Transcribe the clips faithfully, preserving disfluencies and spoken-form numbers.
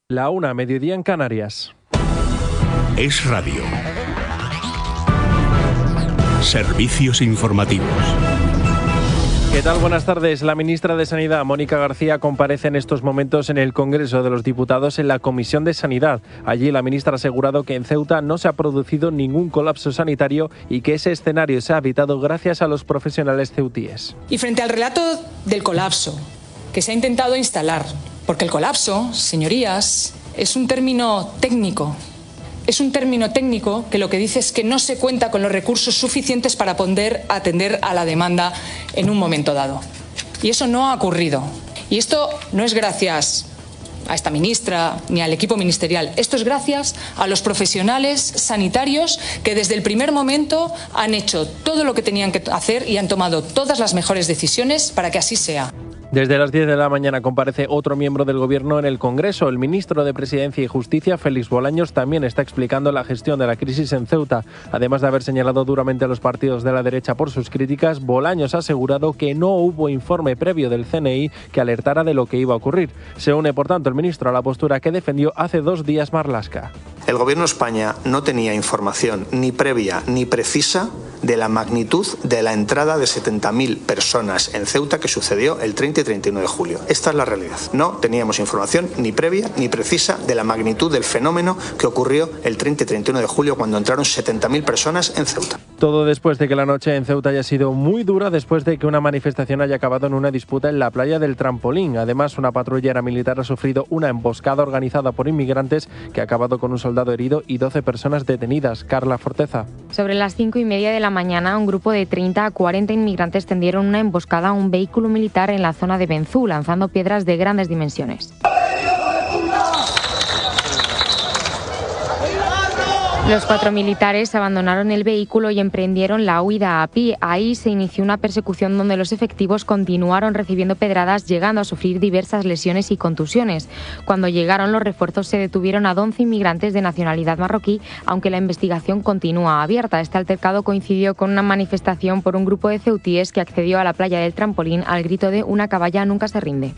La una, mediodía en Canarias. Es Radio. Servicios informativos. ¿Qué tal? Buenas tardes. La ministra de Sanidad, Mónica García, comparece en estos momentos en el Congreso de los Diputados en la Comisión de Sanidad. Allí la ministra ha asegurado que en Ceuta no se ha producido ningún colapso sanitario y que ese escenario se ha evitado gracias a los profesionales ceutíes. Y frente al relato del colapso que se ha intentado instalar, porque el colapso, señorías, es un término técnico. Es un término técnico que lo que dice es que no se cuenta con los recursos suficientes para poder atender a la demanda en un momento dado. Y eso no ha ocurrido. Y esto no es gracias a esta ministra ni al equipo ministerial. Esto es gracias a los profesionales sanitarios que desde el primer momento han hecho todo lo que tenían que hacer y han tomado todas las mejores decisiones para que así sea. Desde las diez de la mañana comparece otro miembro del Gobierno en el Congreso. El ministro de Presidencia y Justicia, Félix Bolaños, también está explicando la gestión de la crisis en Ceuta. Además de haber señalado duramente a los partidos de la derecha por sus críticas, Bolaños ha asegurado que no hubo informe previo del C N I que alertara de lo que iba a ocurrir. Se une, por tanto, el ministro a la postura que defendió hace dos días Marlaska. El Gobierno de España no tenía información ni previa ni precisa de la magnitud de la entrada de setenta mil personas en Ceuta que sucedió el treinta y treinta y nueve de julio. Esta es la realidad. No teníamos información ni previa ni precisa de la magnitud del fenómeno que ocurrió el treinta y treinta y uno de julio cuando entraron setenta mil personas en Ceuta. Todo después de que la noche en Ceuta haya sido muy dura después de que una manifestación haya acabado en una disputa en la playa del Trampolín. Además, una patrullera militar ha sufrido una emboscada organizada por inmigrantes que ha acabado con un soldado herido y doce personas detenidas. Carla Forteza. Sobre las cinco y media de la mañana, un grupo de treinta a cuarenta inmigrantes tendieron una emboscada a un vehículo militar en la zona de Benzú, lanzando piedras de grandes dimensiones. Los cuatro militares abandonaron el vehículo y emprendieron la huida a pie. Ahí se inició una persecución donde los efectivos continuaron recibiendo pedradas, llegando a sufrir diversas lesiones y contusiones. Cuando llegaron los refuerzos se detuvieron a once inmigrantes de nacionalidad marroquí, aunque la investigación continúa abierta. Este altercado coincidió con una manifestación por un grupo de ceutíes que accedió a la playa del Trampolín al grito de "Una caballa nunca se rinde".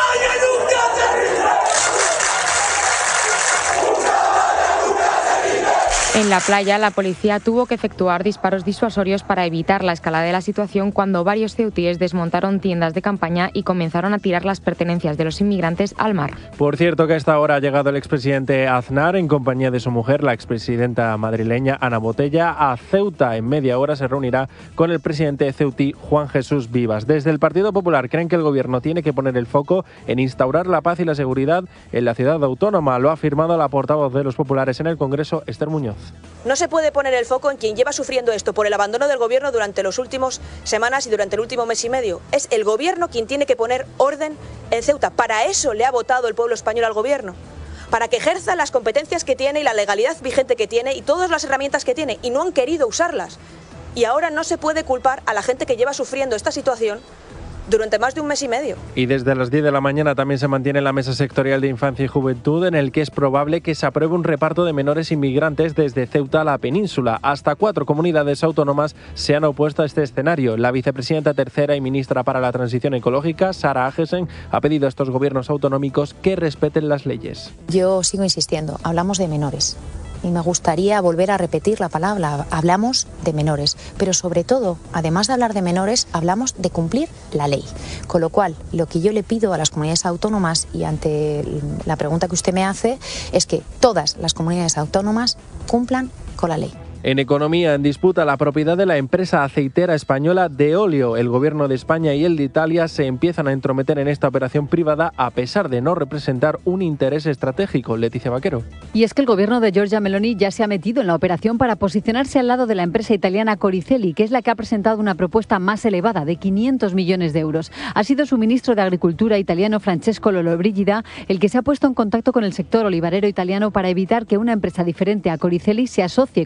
En la playa, la policía tuvo que efectuar disparos disuasorios para evitar la escalada de la situación cuando varios ceutíes desmontaron tiendas de campaña y comenzaron a tirar las pertenencias de los inmigrantes al mar. Por cierto que a esta hora ha llegado el expresidente Aznar en compañía de su mujer, la expresidenta madrileña Ana Botella, a Ceuta. En media hora se reunirá con el presidente ceutí, Juan Jesús Vivas. Desde el Partido Popular creen que el gobierno tiene que poner el foco en instaurar la paz y la seguridad en la ciudad autónoma. Lo ha afirmado la portavoz de los populares en el Congreso, Esther Muñoz. No se puede poner el foco en quien lleva sufriendo esto por el abandono del gobierno durante las últimas semanas y durante el último mes y medio. Es el gobierno quien tiene que poner orden en Ceuta. Para eso le ha votado el pueblo español al gobierno. Para que ejerza las competencias que tiene y la legalidad vigente que tiene y todas las herramientas que tiene. Y no han querido usarlas. Y ahora no se puede culpar a la gente que lleva sufriendo esta situación durante más de un mes y medio. Y desde las diez de la mañana también se mantiene la Mesa Sectorial de Infancia y Juventud, en el que es probable que se apruebe un reparto de menores inmigrantes desde Ceuta a la península. Hasta cuatro comunidades autónomas se han opuesto a este escenario. La vicepresidenta tercera y ministra para la Transición Ecológica, Sara Agesen, ha pedido a estos gobiernos autonómicos que respeten las leyes. Yo sigo insistiendo, hablamos de menores. Y me gustaría volver a repetir la palabra, hablamos de menores, pero sobre todo, además de hablar de menores, hablamos de cumplir la ley. Con lo cual, lo que yo le pido a las comunidades autónomas, y ante la pregunta que usted me hace, es que todas las comunidades autónomas cumplan con la ley. En economía, en disputa la propiedad de la empresa aceitera española Deolio. El gobierno de España y el de Italia se empiezan a entrometer en esta operación privada a pesar de no representar un interés estratégico. Leticia Vaquero. Y es que el gobierno de Giorgia Meloni ya se ha metido en la operación para posicionarse al lado de la empresa italiana Coricelli, que es la que ha presentado una propuesta más elevada de quinientos millones de euros. Ha sido su ministro de Agricultura italiano Francesco Lollobrigida el que se ha puesto en contacto con el sector olivarero italiano para evitar que una empresa diferente a Coricelli se asocie con la española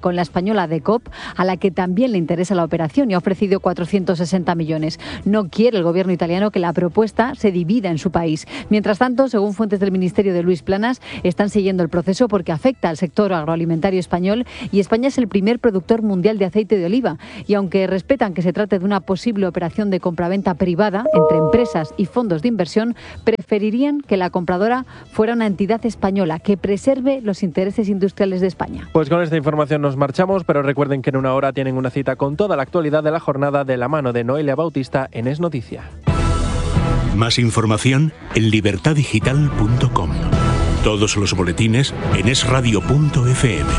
española D E C O P, a la que también le interesa la operación y ha ofrecido cuatrocientos sesenta millones. No quiere el gobierno italiano que la propuesta se divida en su país. Mientras tanto, según fuentes del Ministerio de Luis Planas, están siguiendo el proceso porque afecta al sector agroalimentario español y España es el primer productor mundial de aceite de oliva. Y aunque respetan que se trate de una posible operación de compraventa privada entre empresas y fondos de inversión, preferirían que la compradora fuera una entidad española que preserve los intereses industriales de España. Pues con esta información nos marchamos, pero recuerden que en una hora tienen una cita con toda la actualidad de la jornada de la mano de Noelia Bautista en Es Noticia. Más información en libertad digital punto com. Todos los boletines en es radio punto efe eme.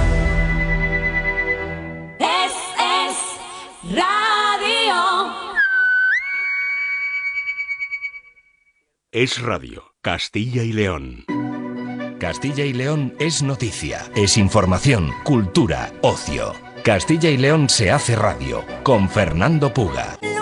Es, es radio. Es Radio, Castilla y León. Castilla y León es noticia, es información, cultura, ocio. Castilla y León se hace radio con Fernando Puga.